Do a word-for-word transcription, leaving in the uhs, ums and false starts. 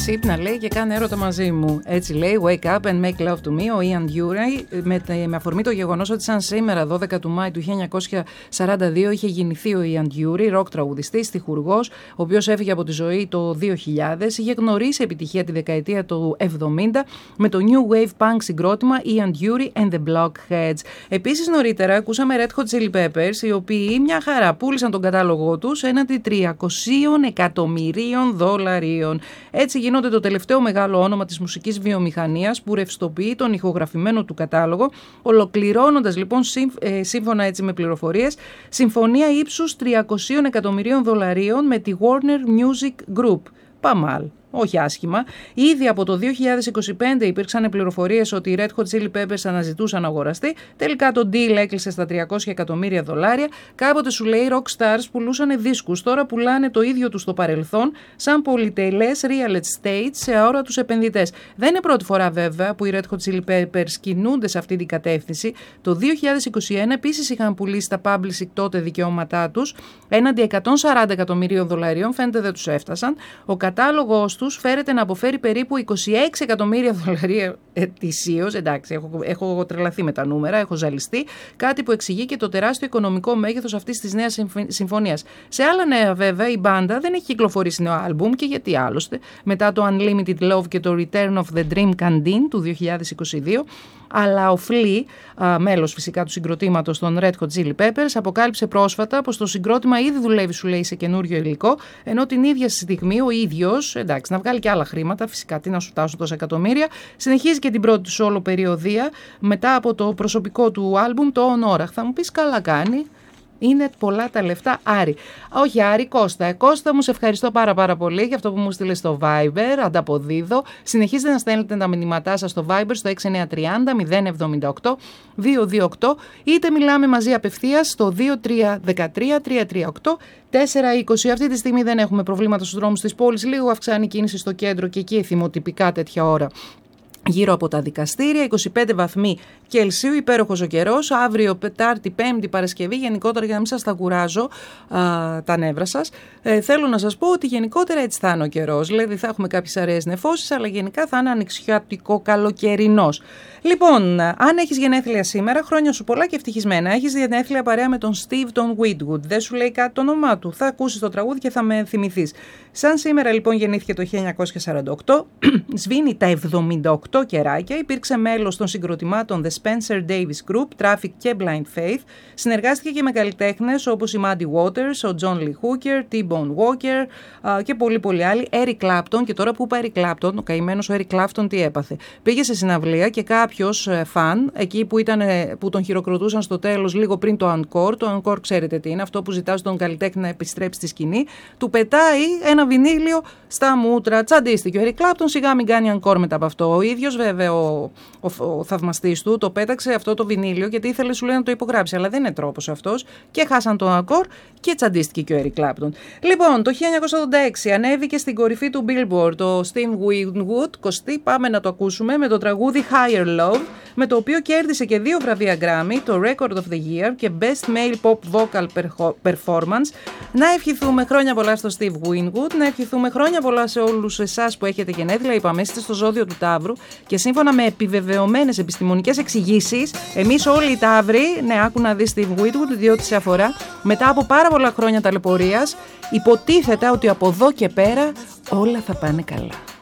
Ξύπνα, λέει, και κάνε έρωτα μαζί μου. Έτσι λέει, Wake up and make love to me, ο Ian Dury, με, με αφορμή το γεγονός ότι σαν σήμερα, δώδεκα του Μάη του χίλια εννιακόσια σαράντα δύο, είχε γεννηθεί ο Ian Dury, ροκ τραγουδιστής, στιχουργός, ο οποίος έφυγε από τη ζωή το δύο χιλιάδες. Είχε γνωρίσει επιτυχία τη δεκαετία του εβδομήντα με το New Wave Punk συγκρότημα Ian Dury and the Blockheads. Επίσης, νωρίτερα ακούσαμε Red Hot Chili Peppers, οι οποίοι μια χαρά πούλησαν τον κατάλογό τους έναντι τριακόσια εκατομμυρίων δολαρίων. Έτσι γίνονται το τελευταίο μεγάλο όνομα της μουσικής βιομηχανίας που ρευστοποιεί τον ηχογραφημένο του κατάλογο, ολοκληρώνοντας λοιπόν σύμφωνα έτσι με πληροφορίες συμφωνία ύψους τριακόσια εκατομμυρίων δολαρίων με τη Warner Music Group. Παμάλ. Όχι άσχημα. Ήδη από το δύο χιλιάδες είκοσι πέντε υπήρξαν πληροφορίες ότι οι Red Hot Chili Peppers αναζητούσαν αγοραστή. Τελικά το deal έκλεισε στα τριακόσια εκατομμύρια δολάρια. Κάποτε σου λέει rock stars πουλούσαν δίσκους. Τώρα πουλάνε το ίδιο τους στο παρελθόν σαν πολυτελές real estate σε αόρατους επενδυτές. Δεν είναι πρώτη φορά βέβαια που οι Red Hot Chili Peppers κινούνται σε αυτή την κατεύθυνση. Το δύο χιλιάδες είκοσι ένα επίσης είχαν πουλήσει τα publishing τότε δικαιώματά τους έναντι εκατόν σαράντα εκατομμυρίων δολαρίων. Φαίνεται δεν τους έφτασαν. Ο κατάλογος τους φέρεται να αποφέρει περίπου είκοσι έξι εκατομμύρια δολάρια ετησίως. Εντάξει, έχω, έχω τρελαθεί με τα νούμερα, έχω ζαλιστεί. Κάτι που εξηγεί και το τεράστιο οικονομικό μέγεθος αυτής της νέας συμφωνίας. Σε άλλα νέα, βέβαια, η μπάντα δεν έχει κυκλοφορήσει νέο άλμπουμ και γιατί άλλωστε. Μετά το Unlimited Love και το Return of the Dream Canteen του δύο χιλιάδες είκοσι δύο. Αλλά ο Flea, μέλος φυσικά του συγκροτήματος των Red Hot Chili Peppers, αποκάλυψε πρόσφατα πως το συγκρότημα ήδη δουλεύει, σου λέει, σε καινούριο υλικό, ενώ την ίδια στιγμή ο ίδιος, εντάξει, να βγάλει και άλλα χρήματα, φυσικά τι να σου τάσουν τόσα εκατομμύρια, συνεχίζει και την πρώτη του solo περιοδία μετά από το προσωπικό του άλμπουμ, το On Orach. Θα μου πεις, καλά κάνει. Είναι πολλά τα λεφτά, Άρη. Όχι, Άρη, Κώστα. Ε, Κώστα μου, σε ευχαριστώ πάρα πάρα πολύ για αυτό που μου στείλε στο Viber. Ανταποδίδω. Συνεχίζετε να στέλνετε τα μηνύματά σας στο Viber στο έξι εννιά τρία μηδέν μηδέν εβδομήντα οκτώ δύο δύο οκτώ, είτε μιλάμε μαζί απευθείας στο δύο τρία ένα τρία τρία τρία οκτώ τέσσερα είκοσι. Αυτή τη στιγμή δεν έχουμε προβλήματα στους δρόμους της πόλης. Λίγο αυξάνει η κίνηση στο κέντρο και εκεί θυμοτυπικά τέτοια ώρα. Γύρω από τα δικαστήρια, είκοσι πέντε βαθμοί Κελσίου, υπέροχος ο καιρός. Αύριο, Τετάρτη, Πέμπτη, Παρασκευή, γενικότερα για να μην σας τα κουράζω α, τα νεύρα σας, ε, θέλω να σας πω ότι γενικότερα έτσι θα είναι ο καιρός. Δηλαδή θα έχουμε κάποιες αραιές νεφώσεις, αλλά γενικά θα είναι ανοιξιάτικο καλοκαιρινός. Λοιπόν, αν έχεις γενέθλια σήμερα, χρόνια σου πολλά και ευτυχισμένα. Έχεις γενέθλια παρέα με τον Steve τον Whitwood. Δεν σου λέει κάτι το όνομά του. Θα ακούσεις το τραγούδι και θα με θυμηθείς. Σαν σήμερα λοιπόν γεννήθηκε το χίλια εννιακόσια σαράντα οκτώ, σβήνει τα εβδομήντα οκτώ καιράκια, υπήρξε μέλος των συγκροτημάτων The Spencer Davis Group, Traffic και Blind Faith, συνεργάστηκε και με καλλιτέχνες όπως η Muddy Waters, ο John Lee Hooker, T-Bone Walker α, και πολλοί πολλοί άλλοι, Eric Clapton. Και τώρα που είπα Eric Clapton, ο καημένος ο Eric Clapton τι έπαθε? Πήγε σε συναυλία και κάποιος ε, φαν, εκεί που, ήταν, ε, που τον χειροκροτούσαν στο τέλος λίγο πριν το encore, το encore ξέρετε τι είναι, αυτό που ζητά στον καλλιτέχνη να επιστρέψει στη σκηνή, του πετάει ένα βινίλιο στα μούτρα, τσαντίστηκε. Ο Eric Clapton σιγά μην κάνει encore μετά από αυτό. Ο ίδιος βέβαια ο, ο, ο θαυμαστής του το πέταξε αυτό το βινίλιο γιατί ήθελε, σου λέει, να το υπογράψει, αλλά δεν είναι τρόπος αυτός και χάσαν τον encore και τσαντίστηκε και ο Eric Clapton. Λοιπόν, το χίλια εννιακόσια ογδόντα έξι ανέβηκε στην κορυφή του Billboard το Steve Winwood, Κωστή, πάμε να το ακούσουμε με το τραγούδι Higher Love, με το οποίο κέρδισε και δύο βραβεία Grammy, το Record of the Year και Best Male Pop Vocal Performance. Να ευχηθούμε χρόνια πολλά στο Steve Winwood, να ευχηθούμε χρόνια πολλά σε όλους εσάς που έχετε γενέθλια. Είπαμε, είστε στο ζώδιο του Ταύρου και σύμφωνα με επιβεβαιωμένες επιστημονικές εξηγήσεις, εμείς όλοι οι Ταύροι, ναι, άκου να δεις Steve Winwood, διότι σε αφορά, μετά από πάρα πολλά χρόνια ταλαιπωρίας, υποτίθεται ότι από εδώ και πέρα όλα θα πάνε καλά.